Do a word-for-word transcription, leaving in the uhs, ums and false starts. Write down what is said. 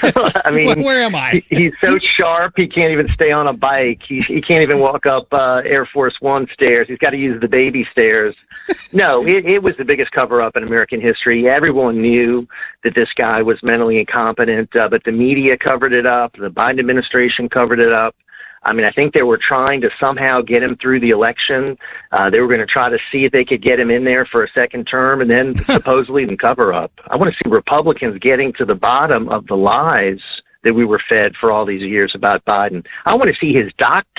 I mean, where am I? he, he's so sharp, he can't even stay on a bike. He, he can't even walk up uh, Air Force One stairs. He's got to use the baby stairs. No, it, it was the biggest cover-up in American history. Everyone knew that this guy was mentally incompetent, uh, but the media covered it up. The Biden administration covered it up. I mean, I think they were trying to somehow get him through the election. Uh, they were going to try to see if they could get him in there for a second term and then supposedly even cover up. I want to see Republicans getting to the bottom of the lies that we were fed for all these years about Biden. I want to see his doctor